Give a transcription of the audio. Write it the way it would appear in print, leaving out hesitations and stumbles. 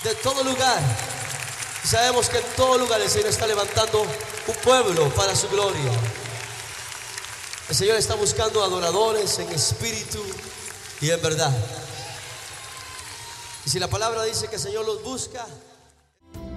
de todo lugar. Y sabemos que en todo lugar el Señor está levantando un pueblo para su gloria. El Señor está buscando adoradores en espíritu y en verdad. Y si la palabra dice que el Señor los busca,